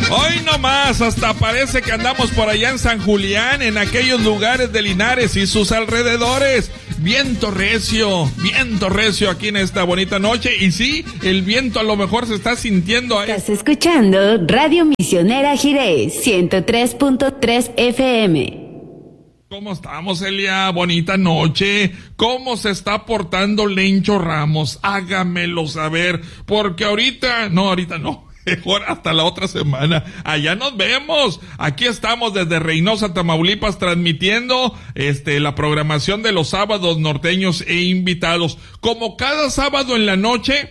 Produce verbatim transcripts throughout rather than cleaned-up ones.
Hoy nomás, hasta parece que andamos por allá en San Julián, en aquellos lugares de Linares y sus alrededores. Viento recio, viento recio aquí en esta bonita noche. Y sí, el viento a lo mejor se está sintiendo ahí. Estás escuchando Radio Misionera Jirés, ciento tres punto tres F M. ¿Cómo estamos, Elia? Bonita noche. ¿Cómo se está portando Lencho Ramos? Hágamelo saber, porque ahorita, no, ahorita no. Mejor hasta la otra semana. Allá nos vemos. Aquí estamos desde Reynosa, Tamaulipas, transmitiendo este la programación de los sábados norteños e invitados. Como cada sábado en la noche,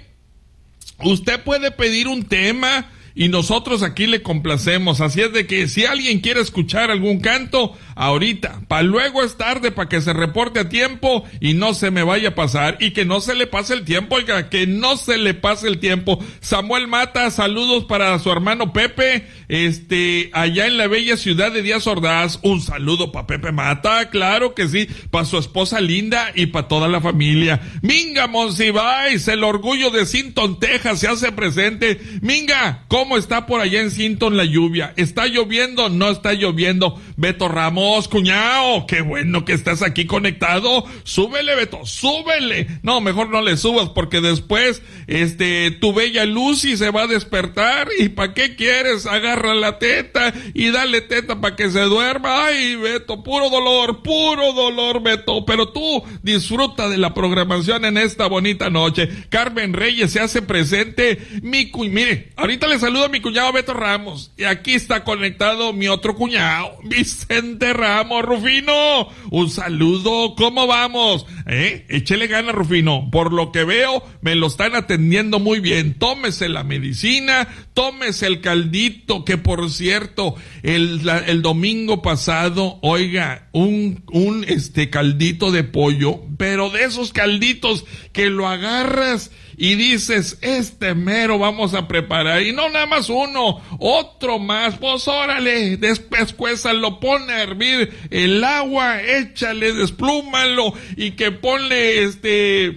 usted puede pedir un tema y nosotros aquí le complacemos. Así es de que si alguien quiere escuchar algún canto, ahorita, para luego es tarde, para que se reporte a tiempo y no se me vaya a pasar, y que no se le pase el tiempo, oiga, que no se le pase el tiempo. Samuel Mata, saludos para su hermano Pepe, este, allá en la bella ciudad de Díaz Ordaz. Un saludo para Pepe Mata, claro que sí, para su esposa Linda y para toda la familia. Minga Monsiváis, el orgullo de Sinton, Texas, se hace presente. Minga, ¿cómo está por allá en Sinton la lluvia? ¿Está lloviendo? No está lloviendo. Beto Ramos, cuñao, qué bueno que estás aquí conectado. Súbele, Beto, súbele. No, mejor no le subas, porque después, este, tu bella Lucy se va a despertar. ¿Y para qué quieres? Agarra la teta y dale teta para que se duerma. Ay, Beto, puro dolor, puro dolor, Beto. Pero tú disfruta de la programación en esta bonita noche. Carmen Reyes se hace presente. Mi cu... Mire, ahorita les saludo a mi cuñado Beto Ramos, y aquí está conectado mi otro cuñado, Vicente Ramos. Rufino, un saludo, ¿cómo vamos? ¿Eh? Échele ganas, Rufino, por lo que veo me lo están atendiendo muy bien. Tómese la medicina, tómese el caldito, que por cierto, el, la, el domingo pasado, oiga, un, un este caldito de pollo, pero de esos calditos que lo agarras y dices, este mero vamos a preparar, y no nada más uno, otro más, pues órale, después cuézalo, pone a hervir el agua, échale, desplúmalo, y que ponle este...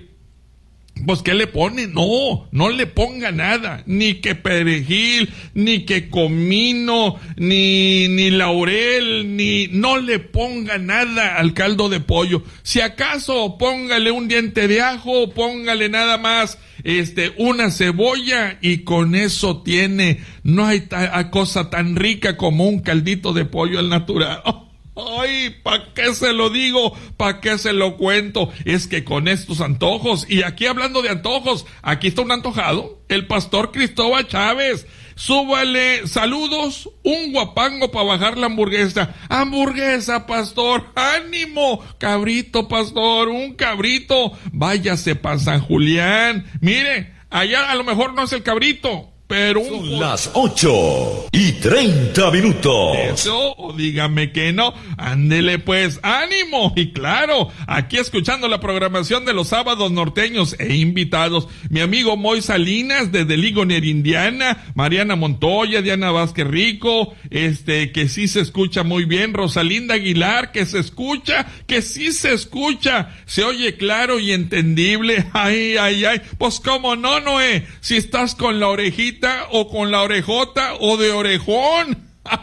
Pues, ¿qué le pone? No, no le ponga nada, ni que perejil, ni que comino, ni, ni laurel, ni, no le ponga nada al caldo de pollo. Si acaso, póngale un diente de ajo, póngale nada más, este, una cebolla, y con eso tiene, no hay ta- cosa tan rica como un caldito de pollo al natural. Oh. Ay, ¿pa' qué se lo digo? ¿Pa' qué se lo cuento? Es que con estos antojos, y aquí hablando de antojos, aquí está un antojado, el pastor Cristóbal Chávez. Súbale, saludos, un guapango para bajar la hamburguesa. Hamburguesa, pastor, ánimo, cabrito, pastor, un cabrito. Váyase pa' San Julián. Mire, allá a lo mejor no es el cabrito, pero un... Son las ocho y treinta minutos. Eso, o dígame que no. Ándele pues, ánimo. Y claro, aquí escuchando la programación de los sábados norteños e invitados. Mi amigo Moy Salinas desde Ligonier, Indiana. Mariana Montoya, Diana Vázquez Rico, este, que sí se escucha muy bien. Rosalinda Aguilar, que se escucha, que sí se escucha. Se oye claro y entendible. Ay, ay, ay. Pues cómo no, Noé. Si estás con la orejita o con la orejota o de orejón,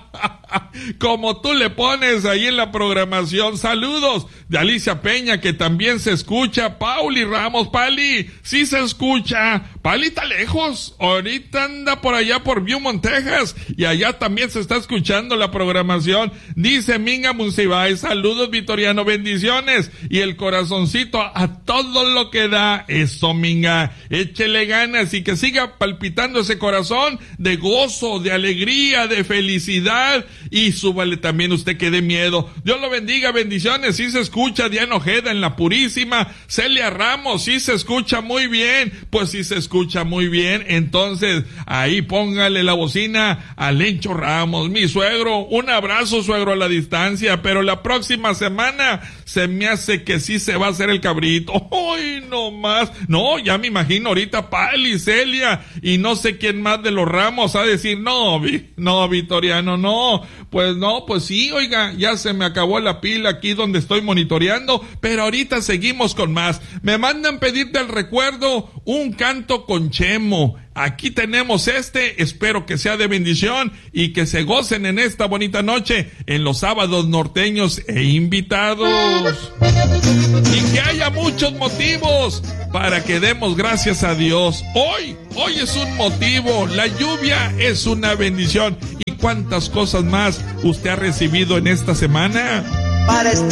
como tú le pones ahí en la programación. Saludos de Alicia Peña, que también se escucha. Pauli Ramos, Pali, sí se escucha. Pali está lejos, ahorita anda por allá por Beaumont, Texas, y allá también se está escuchando la programación. Dice Minga Monsiváis, saludos Vitoriano, bendiciones, y el corazoncito a todo lo que da. Eso, Minga, échele ganas y que siga palpitando ese corazón de gozo, de alegría, de felicidad. Y súbale también usted que dé miedo. Dios lo bendiga, bendiciones. Sí se escucha. Diana Ojeda en La Purísima. Celia Ramos, sí se escucha muy bien. Pues sí se escucha muy bien. Entonces, ahí póngale la bocina a Lencho Ramos, mi suegro. Un abrazo, suegro, a la distancia. Pero la próxima semana se me hace que sí se va a hacer el cabrito. ¡Ay, no más! No, ya me imagino ahorita Pali, Celia y no sé quién más de los Ramos a decir, no, vi, no, Vitoriano, no. Pues no, pues sí, oiga, ya se me acabó la pila aquí donde estoy monitoreando, pero ahorita seguimos con más. Me mandan pedirte el recuerdo un canto con Chemo. aquí tenemos este, espero que sea de bendición y que se gocen en esta bonita noche en los sábados norteños e invitados. Y que haya muchos motivos para que demos gracias a Dios. Hoy, hoy es un motivo, la lluvia es una bendición. ¿Y cuántas cosas más usted ha recibido en esta semana? Para estar